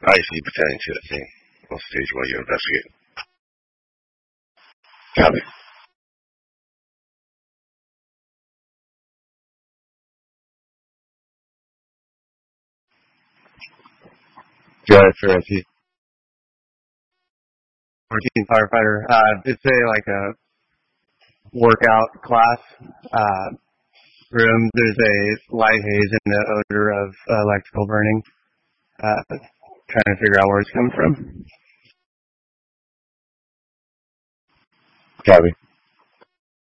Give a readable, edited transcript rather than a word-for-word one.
I see pertaining to the thing on stage while you investigate. Copy. Go ahead, sir. 14 firefighter. It's a workout class room. There's a light haze and the odor of electrical burning. Trying to figure out where it's coming from. Copy.